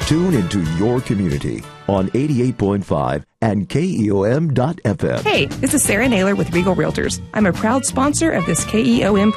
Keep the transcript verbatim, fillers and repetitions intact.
Tune into your community on eighty-eight point five and K E O M dot F M. Hey, this is Sarah Naylor with Regal Realtors. I'm a proud sponsor of this K E O M